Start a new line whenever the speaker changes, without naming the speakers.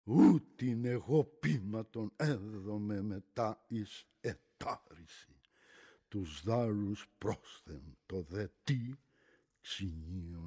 ούτιν εγώ πείματον έδομαι μετά εις ετάρηση, τους δάρους πρόσθεν το δε τι ξυνίων